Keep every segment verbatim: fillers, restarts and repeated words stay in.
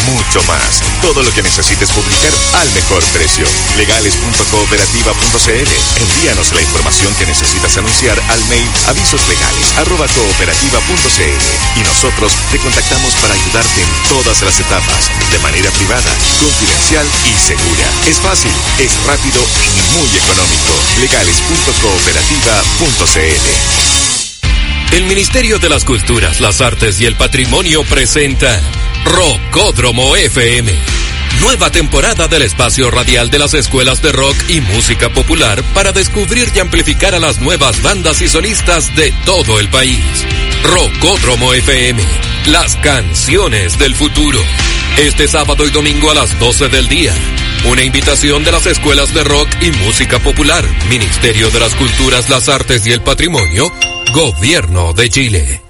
mucho más. Todo lo que necesites publicar al mejor precio. legales punto cooperativa punto c l. Envíanos la información que necesitas anunciar al mail avisoslegales arroba cooperativa punto c l y nosotros te contactamos para ayudarte en todas las etapas, de manera privada, confidencial y segura. Es fácil, es rápido y muy económico. legales punto cooperativa punto c l. El Ministerio de las Culturas, las Artes y el Patrimonio presenta Rockódromo F M. Nueva temporada del espacio radial de las escuelas de rock y música popular para descubrir y amplificar a las nuevas bandas y solistas de todo el país. Rockódromo F M, las canciones del futuro. Este sábado y domingo a las doce del día. Una invitación de las escuelas de rock y música popular, Ministerio de las Culturas, las Artes y el Patrimonio, Gobierno de Chile.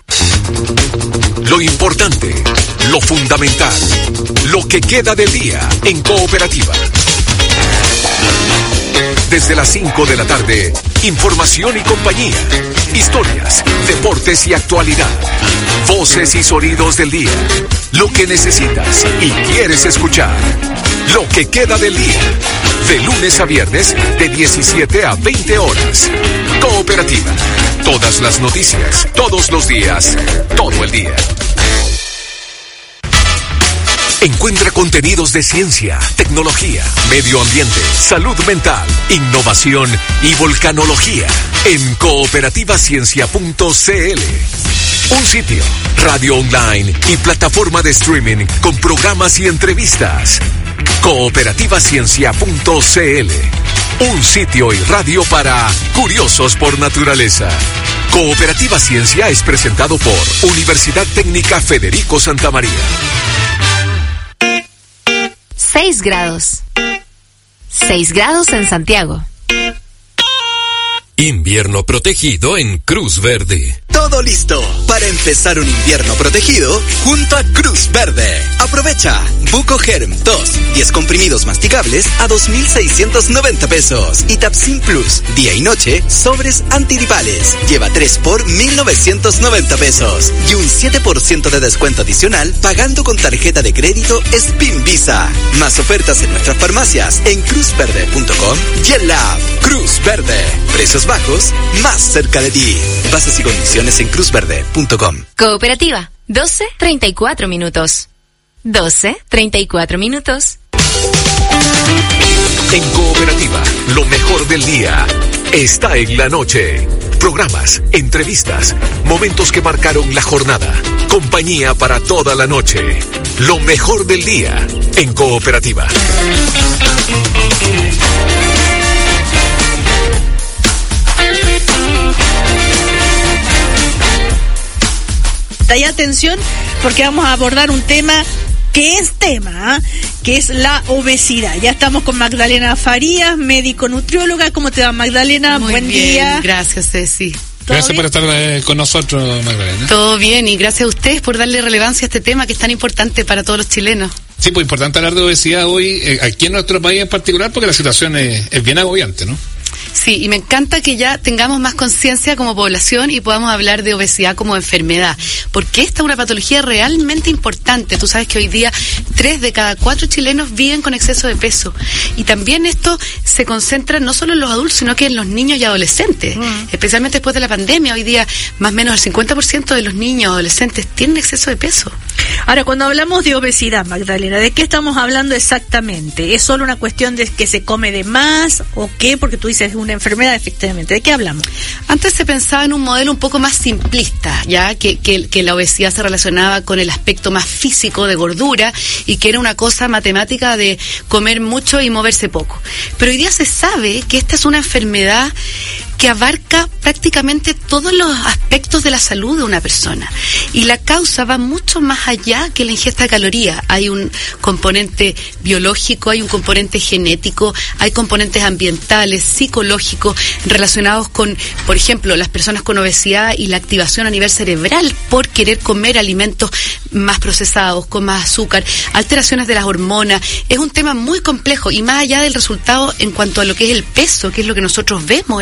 Lo importante, lo fundamental, lo que queda del día en Cooperativa. Desde las cinco de la tarde, información y compañía, historias, deportes y actualidad, voces y sonidos del día, lo que necesitas y quieres escuchar, lo que queda del día, de lunes a viernes de diecisiete a veinte horas. Cooperativa, todas las noticias, todos los días, todo el día. Encuentra contenidos de ciencia, tecnología, medio ambiente, salud mental, innovación y volcanología en cooperativa ciencia punto c l. Un sitio, radio online y plataforma de streaming con programas y entrevistas. cooperativa ciencia punto c l. Un sitio y radio para curiosos por naturaleza. Cooperativa Ciencia es presentado por Universidad Técnica Federico Santa María. seis grados. seis grados en Santiago. Invierno protegido en Cruz Verde. Todo listo para empezar un invierno protegido junto a Cruz Verde. Aprovecha Bucogerm dos, diez comprimidos masticables a dos mil seiscientos noventa pesos. Y Tapsin Plus, día y noche, sobres antigripales. Lleva tres por mil novecientos noventa pesos. Y un siete por ciento de descuento adicional pagando con tarjeta de crédito Spin Visa. Más ofertas en nuestras farmacias en cruz verde punto com y en la app Cruz Verde. Precios bajos, más cerca de ti. Bases y condiciones en cruz verde punto com. Cooperativa, doce treinta y cuatro minutos. doce treinta y cuatro minutos. En Cooperativa, lo mejor del día está en la noche. Programas, entrevistas, momentos que marcaron la jornada. Compañía para toda la noche. Lo mejor del día en Cooperativa. Y atención, porque vamos a abordar un tema que es tema, ¿eh? que es la obesidad. Ya estamos con Magdalena Farías, médico nutrióloga. ¿Cómo te va, Magdalena? Muy Buen bien, día. Gracias, Ceci. Gracias bien? por estar eh, con nosotros, Magdalena. Todo bien, y gracias a ustedes por darle relevancia a este tema que es tan importante para todos los chilenos. Sí, pues importante hablar de obesidad hoy, eh, aquí en nuestro país en particular, porque la situación es, es bien agobiante, ¿no? Sí, y me encanta que ya tengamos más conciencia como población y podamos hablar de obesidad como enfermedad, porque esta es una patología realmente importante. Tú sabes que hoy día tres de cada cuatro chilenos viven con exceso de peso, y también esto se concentra no solo en los adultos, sino que en los niños y adolescentes, uh-huh. especialmente después de la pandemia. Hoy día más o menos el cincuenta por ciento de los niños y adolescentes tienen exceso de peso. Ahora, cuando hablamos de obesidad, Magdalena, ¿de qué estamos hablando exactamente? ¿Es solo una cuestión de que se come de más o qué? Porque tú dices una enfermedad, efectivamente. ¿De qué hablamos? Antes se pensaba en un modelo un poco más simplista, ya que, que, que la obesidad se relacionaba con el aspecto más físico de gordura y que era una cosa matemática de comer mucho y moverse poco. Pero hoy día se sabe que esta es una enfermedad que abarca prácticamente todos los aspectos de la salud de una persona. Y la causa va mucho más allá que la ingesta de calorías. Hay un componente biológico, hay un componente genético, hay componentes ambientales, psicológicos, relacionados con, por ejemplo, las personas con obesidad y la activación a nivel cerebral por querer comer alimentos más procesados, con más azúcar, alteraciones de las hormonas. Es un tema muy complejo, y más allá del resultado en cuanto a lo que es el peso, que es lo que nosotros vemos en las personas,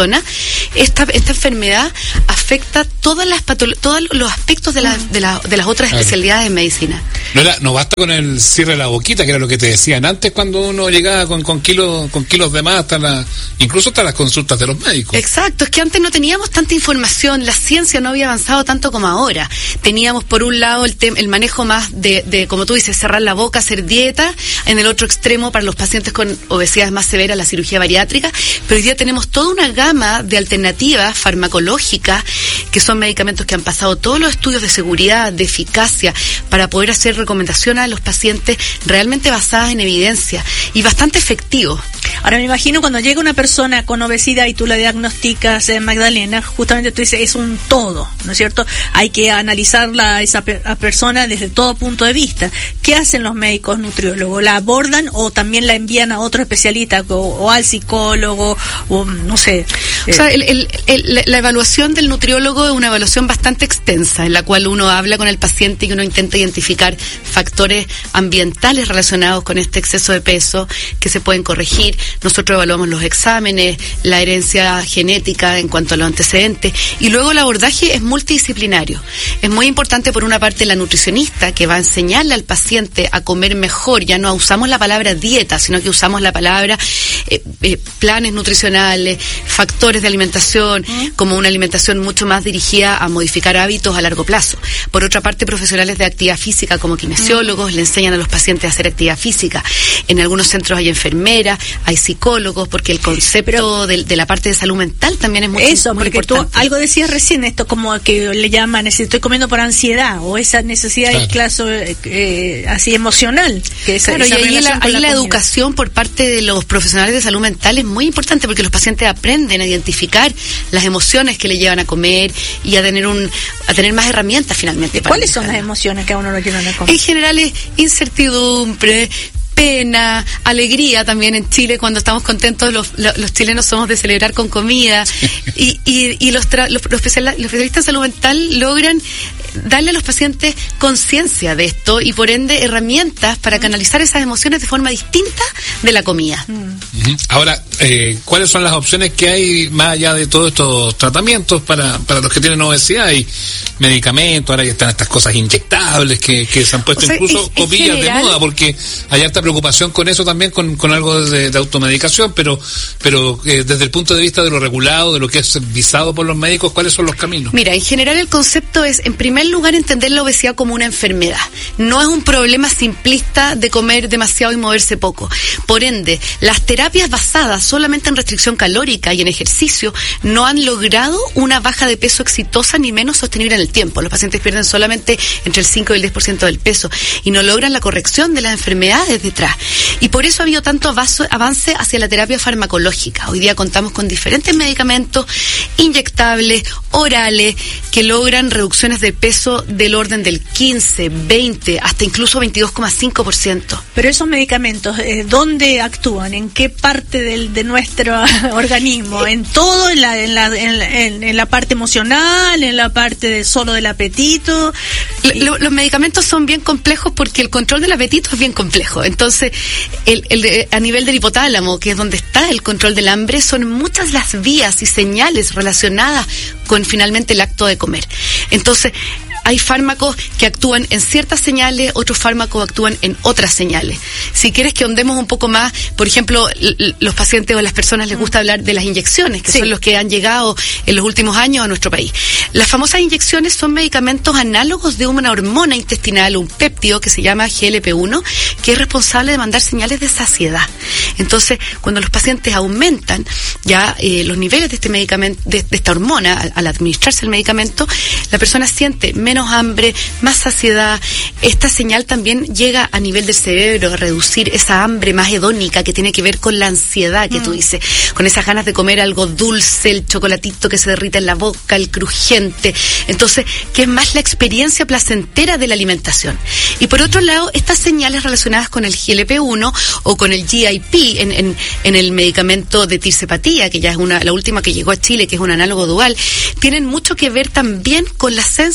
personas, esta, esta enfermedad afecta todas las patolo- todos los aspectos de, la, de, la, de las otras claro. especialidades en medicina. No, era, no basta con el cierre de la boquita, que era lo que te decían antes cuando uno llegaba con, con, kilos, con kilos de más, hasta la, incluso hasta las consultas de los médicos. Exacto, es que antes no teníamos tanta información, la ciencia no había avanzado tanto como ahora. Teníamos por un lado el, tem- el manejo más de, de, como tú dices, cerrar la boca, hacer dieta, en el otro extremo para los pacientes con obesidad más severa, la cirugía bariátrica, pero hoy día tenemos toda una gama de alternativas farmacológicas, que son medicamentos que han pasado todos los estudios de seguridad, de eficacia, para poder hacer recomendaciones a los pacientes realmente basadas en evidencia y bastante efectivos. Ahora me imagino cuando llega una persona con obesidad y tú la diagnosticas, eh, Magdalena, justamente tú dices, es un todo, ¿no es cierto? Hay que analizarla a esa per- a persona desde todo punto de vista. ¿Qué hacen los médicos nutriólogos? ¿La abordan o también la envían a otro especialista o, o al psicólogo o no sé? Eh. O sea, el, el, el, la evaluación del nutriólogo es una evaluación bastante extensa en la cual uno habla con el paciente y uno intenta identificar factores ambientales relacionados con este exceso de peso que se pueden corregir. Nosotros evaluamos los exámenes, la herencia genética en cuanto a los antecedentes, y luego el abordaje es multidisciplinario. Es muy importante, por una parte, la nutricionista, que va a enseñarle al paciente a comer mejor. Ya no usamos la palabra dieta, sino que usamos la palabra eh, eh, planes nutricionales, factores de alimentación, ¿Mm? como una alimentación mucho más dirigida a modificar hábitos a largo plazo. Por otra parte, profesionales de actividad física como kinesiólogos ¿Mm? le enseñan a los pacientes a hacer actividad física. En algunos centros hay enfermeras, hay psicólogos, porque el concepto de, de la parte de salud mental también es muy, eso, muy porque importante. Tú algo decías recién, esto como que le llaman, estoy comiendo por ansiedad, o esa necesidad claro. de clase eh, así emocional. Que esa, claro, esa y ahí la, ahí la, la educación por parte de los profesionales de salud mental es muy importante, porque los pacientes aprenden a identificar las emociones que le llevan a comer y a tener un a tener más herramientas finalmente. Para ¿Cuáles son las emociones que a uno lo llevan a comer? En general es incertidumbre, pena, alegría también. En Chile, cuando estamos contentos, los, los, los chilenos somos de celebrar con comida, y, y, y los, tra- los, los, especialistas, los especialistas en salud mental logran darle a los pacientes conciencia de esto y por ende herramientas para canalizar esas emociones de forma distinta de la comida. Uh-huh. Ahora, eh, ¿cuáles son las opciones que hay más allá de todos estos tratamientos para, para los que tienen obesidad y medicamentos? Ahora ya están estas cosas inyectables que, que se han puesto, o sea, incluso en, comillas en general, de moda, porque hay harta preocupación con eso también, con, con algo de, de automedicación, pero pero eh, desde el punto de vista de lo regulado, de lo que es visado por los médicos, ¿cuáles son los caminos? Mira, en general el concepto es, en primer lugar, entender la obesidad como una enfermedad. No es un problema simplista de comer demasiado y moverse poco. Por ende, las terapias basadas solamente en restricción calórica y en ejercicio no han logrado una baja de peso exitosa ni menos sostenible en el tiempo. Los pacientes pierden solamente entre el cinco y el diez por ciento del peso y no logran la corrección de las enfermedades detrás. Y por eso ha habido tanto avance hacia la terapia farmacológica. Hoy día contamos con diferentes medicamentos inyectables, orales, que logran reducciones de peso del orden del quince, veinte, hasta incluso veintidós coma cinco por ciento. Pero esos medicamentos, eh, ¿dónde actúan? ¿En qué parte del, de nuestro organismo? ¿En todo? ¿En la, en, la, en, la, en la parte emocional? ¿En la parte de solo del apetito? Lo, los medicamentos son bien complejos porque el control del apetito es bien complejo. Entonces, el, el, a nivel del hipotálamo, que es donde está el control del hambre, son muchas las vías y señales relacionadas con finalmente el acto de comer. Entonces, hay fármacos que actúan en ciertas señales, otros fármacos actúan en otras señales. Si quieres que ahondemos un poco más, por ejemplo, l- los pacientes o las personas les gusta hablar de las inyecciones, que sí. son los que han llegado en los últimos años a nuestro país. Las famosas inyecciones son medicamentos análogos de una hormona intestinal, un péptido que se llama G L P uno, que es responsable de mandar señales de saciedad. Entonces, cuando los pacientes aumentan ya eh, los niveles de este medicamento, de, de esta hormona, al, al administrarse el medicamento, la persona siente menos hambre, más saciedad. Esta señal también llega a nivel del cerebro a reducir esa hambre más hedónica que tiene que ver con la ansiedad que mm. tú dices, con esas ganas de comer algo dulce, el chocolatito que se derrita en la boca, el crujiente. Entonces, que es más la experiencia placentera de la alimentación. Y por otro lado, estas señales relacionadas con el G L P uno o con el G I P en, en, en el medicamento de tirsepatía, que ya es una la última que llegó a Chile, que es un análogo dual, tienen mucho que ver también con la sensibilización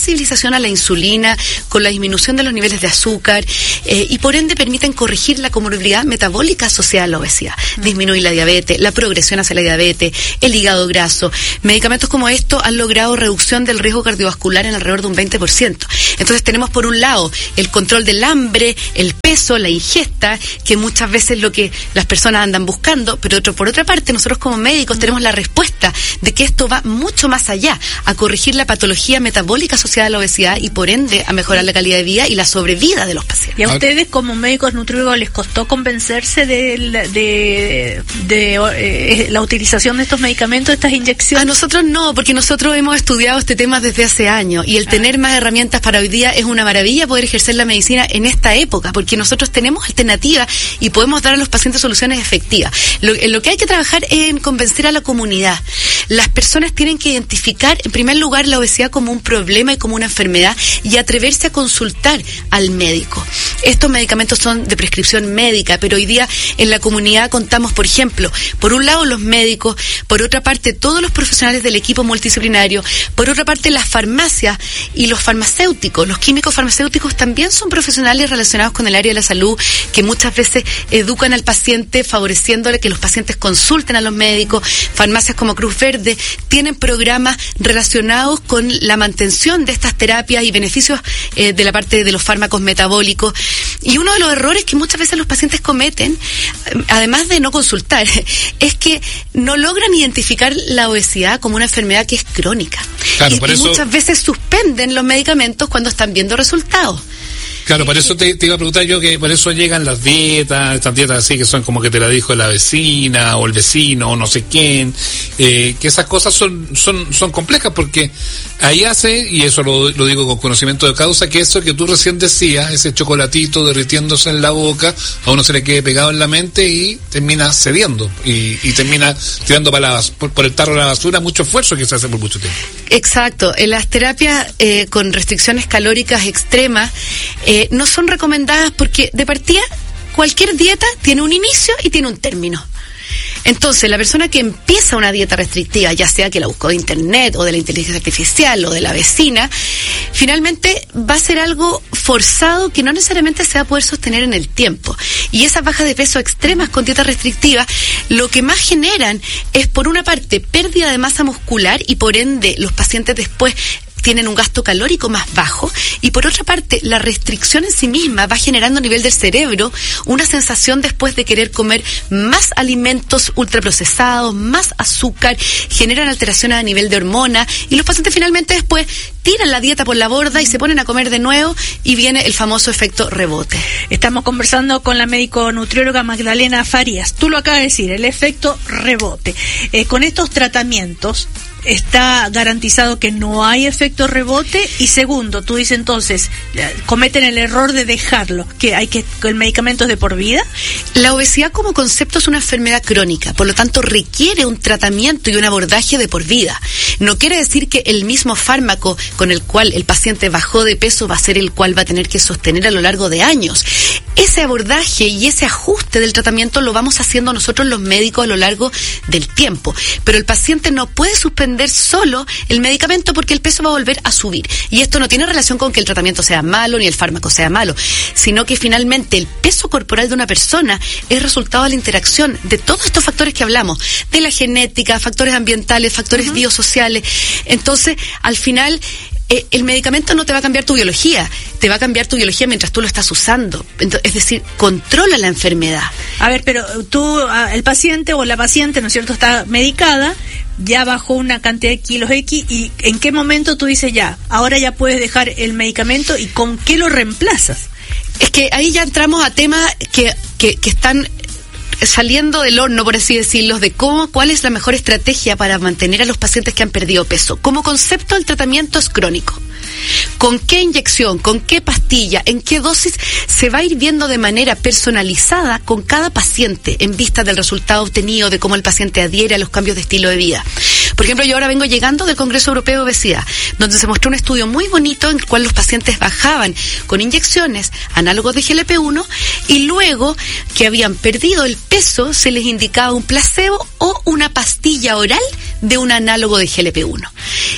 a la insulina, con la disminución de los niveles de azúcar, eh, y por ende permiten corregir la comorbilidad metabólica asociada a la obesidad, mm. disminuir la diabetes, la progresión hacia la diabetes, el hígado graso. Medicamentos como estos han logrado reducción del riesgo cardiovascular en alrededor de un veinte por ciento. Entonces tenemos por un lado el control del hambre, el peso, la ingesta, que muchas veces es lo que las personas andan buscando, pero otro, por otra parte nosotros como médicos tenemos la respuesta de que esto va mucho más allá, a corregir la patología metabólica asociada a la obesidad y por ende a mejorar la calidad de vida y la sobrevida de los pacientes. ¿Y a ustedes como médicos nutriólogos les costó convencerse de, de, de, de eh, la utilización de estos medicamentos, de estas inyecciones? A nosotros no, porque nosotros hemos estudiado este tema desde hace años y el ah. tener más herramientas para hoy día es una maravilla poder ejercer la medicina en esta época, porque nosotros tenemos alternativas y podemos dar a los pacientes soluciones efectivas. Lo, en lo que hay que trabajar es en convencer a la comunidad. Las personas tienen que identificar, en primer lugar, la obesidad como un problema y como una enfermedad y atreverse a consultar al médico. Estos medicamentos son de prescripción médica, pero hoy día en la comunidad contamos, por ejemplo, por un lado los médicos, por otra parte todos los profesionales del equipo multidisciplinario, por otra parte las farmacias y los farmacéuticos. Los químicos farmacéuticos también son profesionales relacionados con el área de la salud que muchas veces educan al paciente, favoreciéndole que los pacientes consulten a los médicos. Farmacias como Cruz Verde tienen programas relacionados con la mantención de estas terapias y beneficios eh, de la parte de los fármacos metabólicos. Y uno de los errores que muchas veces los pacientes cometen, además de no consultar, es que no logran identificar la obesidad como una enfermedad que es crónica. Claro, y, por y eso... muchas veces suspenden los medicamentos cuando están viendo resultados. Claro, por eso te, te iba a preguntar yo que por eso llegan las dietas, estas dietas así que son como que te la dijo la vecina o el vecino o no sé quién, eh, que esas cosas son son son complejas porque ahí hace, y eso lo, lo digo con conocimiento de causa, que eso que tú recién decías, ese chocolatito derritiéndose en la boca, a uno se le quede pegado en la mente y termina cediendo y, y termina tirando para la, por, por el tarro de la basura mucho esfuerzo que se hace por mucho tiempo. Exacto, en las terapias eh, con restricciones calóricas extremas eh, no son recomendadas porque de partida cualquier dieta tiene un inicio y tiene un término. Entonces, la persona que empieza una dieta restrictiva, ya sea que la buscó de internet o de la inteligencia artificial o de la vecina, finalmente va a ser algo forzado que no necesariamente se va a poder sostener en el tiempo. Y esas bajas de peso extremas con dietas restrictivas, lo que más generan es, por una parte, pérdida de masa muscular y por ende los pacientes después tienen un gasto calórico más bajo, y por otra parte la restricción en sí misma va generando a nivel del cerebro una sensación después de querer comer más alimentos ultraprocesados, más azúcar, generan alteraciones a nivel de hormonas y los pacientes finalmente después tiran la dieta por la borda y se ponen a comer de nuevo y viene el famoso efecto rebote. Estamos conversando con la médico nutrióloga Magdalena Farías. Tú lo acabas de decir, el efecto rebote. Eh, con estos tratamientos ¿está garantizado que no hay efecto rebote? Y segundo, tú dices entonces, cometen el error de dejarlo, que hay que el medicamento es de por vida. La obesidad como concepto es una enfermedad crónica, por lo tanto requiere un tratamiento y un abordaje de por vida. No quiere decir que el mismo fármaco con el cual el paciente bajó de peso va a ser el cual va a tener que sostener a lo largo de años. Ese abordaje y ese ajuste del tratamiento lo vamos haciendo nosotros los médicos a lo largo del tiempo, pero el paciente no puede suspender solo el medicamento porque el peso va a volver a subir. Y esto no tiene relación con que el tratamiento sea malo ni el fármaco sea malo, sino que finalmente el peso corporal de una persona es resultado de la interacción de todos estos factores que hablamos, de la genética, factores ambientales, factores uh-huh. biosociales. Entonces, al final, eh, el medicamento no te va a cambiar tu biología, te va a cambiar tu biología mientras tú lo estás usando. Entonces, es decir, controla la enfermedad. A ver, pero tú, el paciente o la paciente, ¿no es cierto?, está medicada, ya bajó una cantidad de kilos X, y ¿en qué momento tú dices ya, ahora ya puedes dejar el medicamento y con qué lo reemplazas? Es que ahí ya entramos a temas que, que, que están saliendo del horno, por así decirlo, de cómo, cuál es la mejor estrategia para mantener a los pacientes que han perdido peso. Como concepto, el tratamiento es crónico. ¿Con qué inyección, con qué pastilla, en qué dosis se va a ir viendo de manera personalizada con cada paciente en vista del resultado obtenido, de cómo el paciente adhiere a los cambios de estilo de vida? Por ejemplo, yo ahora vengo llegando del Congreso Europeo de Obesidad, donde se mostró un estudio muy bonito en el cual los pacientes bajaban con inyecciones análogos de G L P uno y luego que habían perdido el peso se les indicaba un placebo o una pastilla oral de un análogo de G L P uno.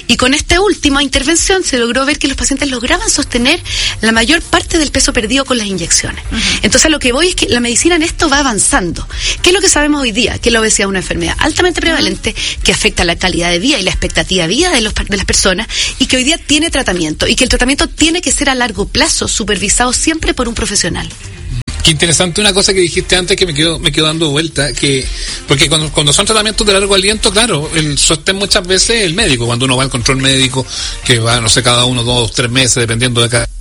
Y con esta última intervención se logró ver que los pacientes lograban sostener la mayor parte del peso perdido con las inyecciones. Uh-huh. Entonces, lo que voy es que la medicina en esto va avanzando. ¿Qué es lo que sabemos hoy día? Que la obesidad es una enfermedad altamente prevalente, uh-huh, que afecta la calidad de vida y la expectativa de vida de, los, de las personas, y que hoy día tiene tratamiento, y que el tratamiento tiene que ser a largo plazo, supervisado siempre por un profesional. Qué interesante una cosa que dijiste antes que me quedó, me quedó dando vuelta, que porque cuando, cuando son tratamientos de largo aliento, claro, el sostén muchas veces el médico, cuando uno va al control médico, que va, no sé, cada uno, dos, tres meses, dependiendo de cada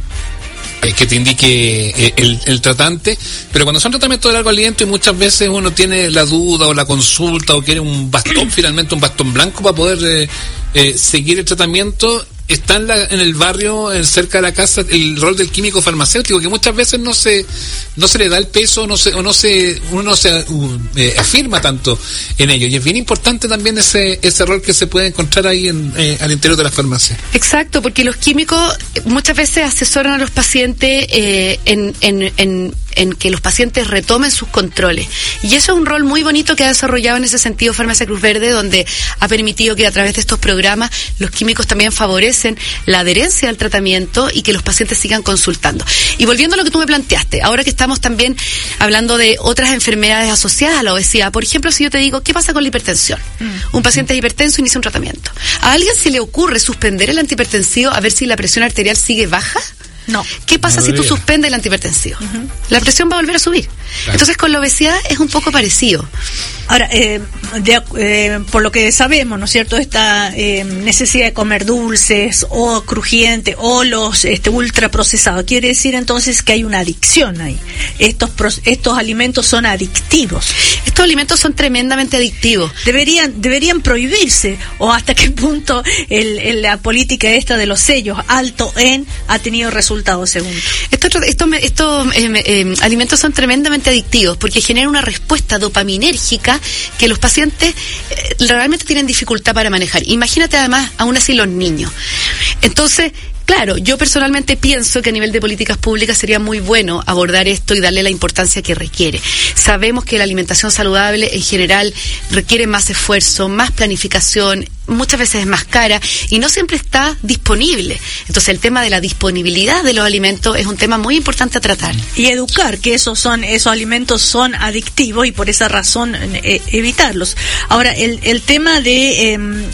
que te indique el, el tratante, pero cuando son tratamientos de largo aliento y muchas veces uno tiene la duda o la consulta o quiere un bastón, finalmente un bastón blanco para poder eh, eh, seguir el tratamiento, está en, la, en el barrio, en cerca de la casa, el rol del químico farmacéutico, que muchas veces no se no se le da el peso, no se, o no se uno no se uh, eh, afirma tanto en ello, y es bien importante también ese ese rol que se puede encontrar ahí en, eh, al interior de la farmacia. Exacto, porque los químicos muchas veces asesoran a los pacientes eh, en, en, en en que los pacientes retomen sus controles. Y eso es un rol muy bonito que ha desarrollado en ese sentido Farmacia Cruz Verde, donde ha permitido que a través de estos programas los químicos también favorecen la adherencia al tratamiento y que los pacientes sigan consultando. Y volviendo a lo que tú me planteaste, ahora que estamos también hablando de otras enfermedades asociadas a la obesidad, por ejemplo, si yo te digo, ¿qué pasa con la hipertensión? Mm. Un paciente es hipertenso, inicia un tratamiento. ¿A alguien se le ocurre suspender el antihipertensivo a ver si la presión arterial sigue baja? No. ¿Qué pasa no si tú suspendes el antihipertensivo? Uh-huh. La presión va a volver a subir. Claro. Entonces, con la obesidad es un poco parecido. Ahora, eh, de, eh, por lo que sabemos, ¿no es cierto?, esta eh, necesidad de comer dulces o crujientes o los este, ultraprocesados, quiere decir entonces que hay una adicción ahí. Estos, estos alimentos son adictivos. Estos alimentos son tremendamente adictivos. Deberían deberían prohibirse, o hasta qué punto el, el, la política esta de los sellos alto en ha tenido resultados según. Estos, estos, estos eh, eh, alimentos son tremendamente adictivos porque generan una respuesta dopaminérgica que los pacientes eh, realmente tienen dificultad para manejar. Imagínate además, aún así, los niños. Entonces, claro, yo personalmente pienso que a nivel de políticas públicas sería muy bueno abordar esto y darle la importancia que requiere. Sabemos que la alimentación saludable en general requiere más esfuerzo, más planificación, muchas veces es más cara y no siempre está disponible. Entonces el tema de la disponibilidad de los alimentos es un tema muy importante a tratar. Y educar que esos son esos alimentos son adictivos y por esa razón eh, evitarlos. Ahora, el, el tema de, eh,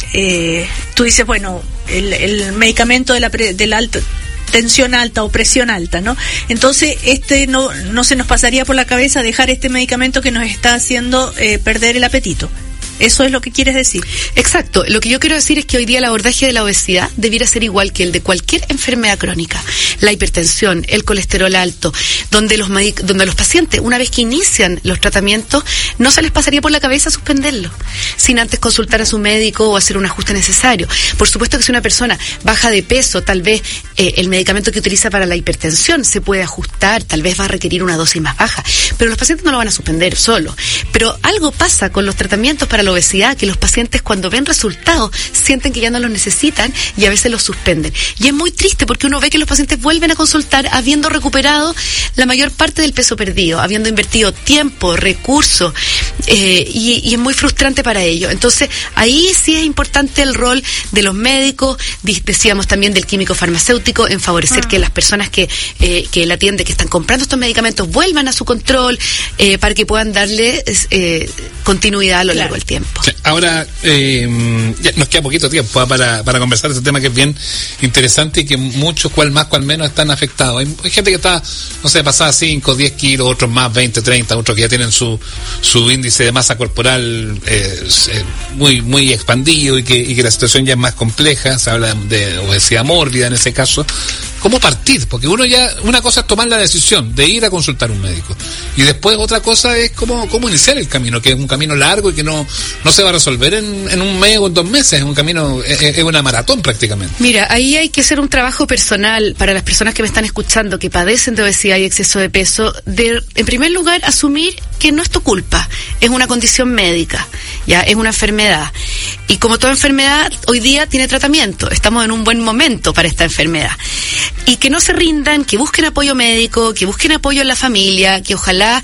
eh, tú dices, bueno, el, el medicamento de la, pre, de la alta tensión alta o presión alta, ¿no? Entonces, este no, no se nos pasaría por la cabeza dejar este medicamento que nos está haciendo eh, perder el apetito. ¿Eso es lo que quieres decir? Exacto. Lo que yo quiero decir es que hoy día el abordaje de la obesidad debiera ser igual que el de cualquier enfermedad crónica. La hipertensión, el colesterol alto, donde los medic- donde los pacientes, una vez que inician los tratamientos, no se les pasaría por la cabeza suspenderlo, sin antes consultar a su médico o hacer un ajuste necesario. Por supuesto que si una persona baja de peso, tal vez eh, el medicamento que utiliza para la hipertensión se puede ajustar, tal vez va a requerir una dosis más baja, pero los pacientes no lo van a suspender solo. Pero algo pasa con los tratamientos para la obesidad, que los pacientes cuando ven resultados sienten que ya no los necesitan y a veces los suspenden. Y es muy triste porque uno ve que los pacientes vuelven a consultar habiendo recuperado la mayor parte del peso perdido, habiendo invertido tiempo, recursos, eh, y, y es muy frustrante para ellos. Entonces, ahí sí es importante el rol de los médicos, decíamos también del químico farmacéutico, en favorecer ah. que las personas que, eh, que la atienden, que están comprando estos medicamentos, vuelvan a su control, eh, para que puedan darle eh, continuidad a lo largo del tiempo. Sí, ahora, eh, ya nos queda poquito tiempo ¿eh? para, para conversar este tema que es bien interesante y que muchos, cual más, cual menos, están afectados. Hay, hay gente que está, no sé, pasada cinco, diez kilos, otros más, veinte, treinta, otros que ya tienen su, su índice de masa corporal eh, muy, muy expandido y que, y que la situación ya es más compleja. Se habla de obesidad mórbida en ese caso. ¿Cómo partir? Porque uno ya, una cosa es tomar la decisión de ir a consultar a un médico y después otra cosa es cómo, cómo iniciar el camino, que es un camino largo y que no, no se va a resolver en, en un mes o en dos meses, es un camino, es, es una maratón prácticamente. Mira, ahí hay que hacer un trabajo personal para las personas que me están escuchando, que padecen de obesidad y exceso de peso, de, en primer lugar, asumir que no es tu culpa, es una condición médica, ya es una enfermedad. Y como toda enfermedad, hoy día tiene tratamiento, estamos en un buen momento para esta enfermedad. Y que no se rindan, que busquen apoyo médico, que busquen apoyo en la familia, que ojalá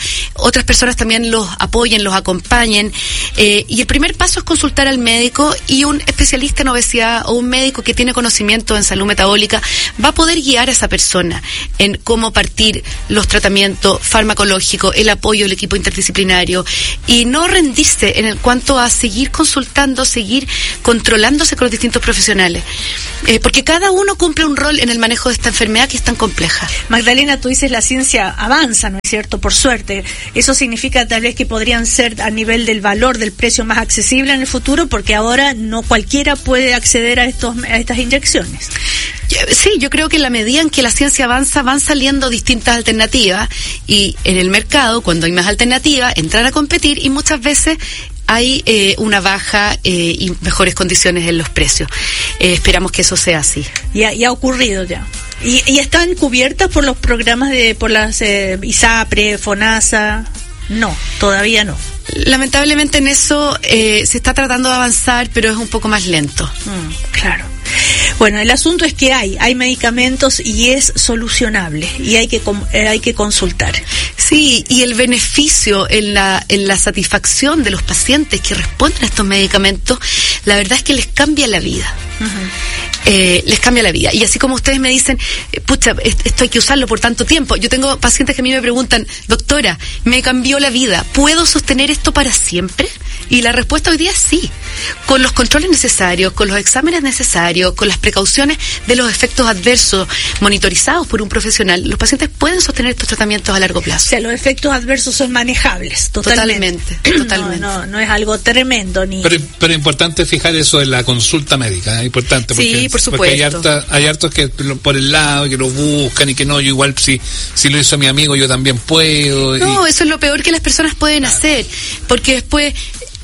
otras personas también los apoyen, los acompañen. Eh, y el primer paso es consultar al médico, y un especialista en obesidad o un médico que tiene conocimiento en salud metabólica va a poder guiar a esa persona en cómo partir los tratamientos farmacológicos, el apoyo del equipo interdisciplinario, y no rendirse en el cuanto a seguir consultando, seguir controlándose con los distintos profesionales. Eh, porque cada uno cumple un rol en el manejo de esta enfermedad que es tan compleja. Magdalena, tú dices la ciencia avanza, ¿no es cierto? Por suerte. Eso significa tal vez que podrían ser a nivel del valor, del precio, más accesible en el futuro, porque ahora no cualquiera puede acceder a estos a estas inyecciones. Sí, yo creo que en la medida en que la ciencia avanza, van saliendo distintas alternativas, y en el mercado, cuando hay más alternativas, entran a competir, y muchas veces hay eh, una baja eh, y mejores condiciones en los precios. Eh, esperamos que eso sea así. Y ha, y ha ocurrido ya. ¿Y, y están cubiertas por los programas de, por las eh, ISAPRE, FONASA? No, todavía no. Lamentablemente en eso eh, se está tratando de avanzar, pero es un poco más lento. Mm, claro. Bueno, el asunto es que hay, hay medicamentos y es solucionable, y hay que eh, hay que consultar. Sí, y el beneficio en la en la satisfacción de los pacientes que responden a estos medicamentos, la verdad es que les cambia la vida. Uh-huh. Eh, les cambia la vida. Y así como ustedes me dicen, pucha, esto hay que usarlo por tanto tiempo. Yo tengo pacientes que a mí me preguntan, doctora, me cambió la vida, ¿puedo sostener esto para siempre? Y la respuesta hoy día es sí. Con los controles necesarios, con los exámenes necesarios, con las precauciones de los efectos adversos monitorizados por un profesional, los pacientes pueden sostener estos tratamientos a largo plazo. O sea, los efectos adversos son manejables, totalmente. Totalmente, totalmente. No, no, no es algo tremendo. ni. Pero, pero es importante fijar eso en la consulta médica, es importante. Porque, sí, por supuesto. Porque hay, harta, hay hartos que por el lado, que lo buscan y que no, yo igual si, si lo hizo mi amigo yo también puedo. No, y... eso es lo peor que las personas pueden claro. hacer, porque después...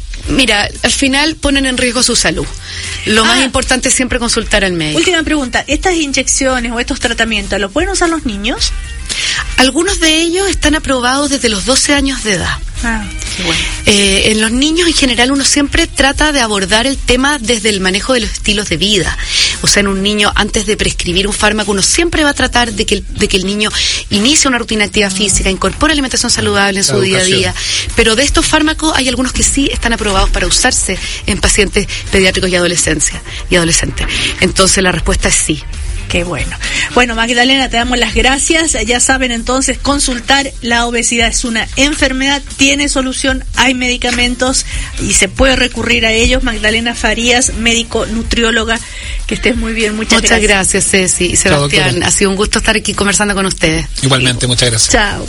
Mira, al final ponen en riesgo su salud. Lo ah, más importante es siempre consultar al médico. Última pregunta, ¿estas inyecciones o estos tratamientos los pueden usar los niños? Algunos de ellos están aprobados desde los doce años de edad. Ah, qué bueno. Eh, en los niños en general uno siempre trata de abordar el tema desde el manejo de los estilos de vida. O sea, en un niño, antes de prescribir un fármaco, uno siempre va a tratar de que el, de que el niño inicie una rutina de actividad física, incorpore alimentación saludable en su día a día. Pero de estos fármacos hay algunos que sí están aprobados para usarse en pacientes pediátricos y adolescencia y adolescentes. Entonces la respuesta es sí. Qué bueno. Bueno, Magdalena, te damos las gracias. Ya saben entonces, consultar. La obesidad es una enfermedad, tiene solución, hay medicamentos y se puede recurrir a ellos. Magdalena Farías, médico nutrióloga, que estés muy bien. Muchas, muchas gracias. Muchas gracias, Ceci y Sebastián. Chao, ha sido un gusto estar aquí conversando con ustedes. Igualmente, muchas gracias. Chao.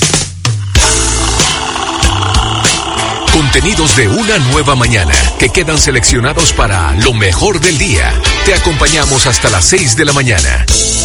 Contenidos de una nueva mañana que quedan seleccionados para lo mejor del día. Te acompañamos hasta las seis de la mañana.